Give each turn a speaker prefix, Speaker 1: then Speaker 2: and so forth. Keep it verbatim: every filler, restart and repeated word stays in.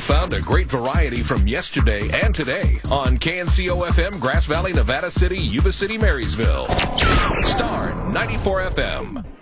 Speaker 1: found a great variety from yesterday and today on K N C O F M, Grass Valley, Nevada City, Yuba City, Marysville. Star ninety-four F M.